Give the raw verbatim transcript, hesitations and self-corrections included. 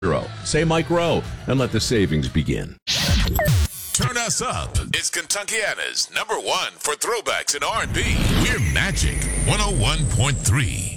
Say Mike Rowe and let the savings begin. Turn us up. It's Kentuckiana's number one for throwbacks in R and B. We're Magic one oh one point three.